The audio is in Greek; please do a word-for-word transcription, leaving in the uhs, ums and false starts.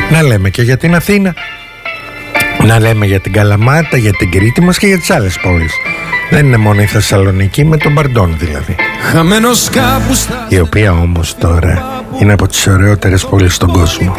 Να λέμε και για την Αθήνα, να λέμε για την Καλαμάτα, για την Κρήτη μας και για τις άλλες πόλεις. Δεν είναι μόνο η Θεσσαλονίκη, με τον Μπαρντών δηλαδή, η οποία όμως τώρα είναι από τις ωραιότερες πόλεις στον κόσμο.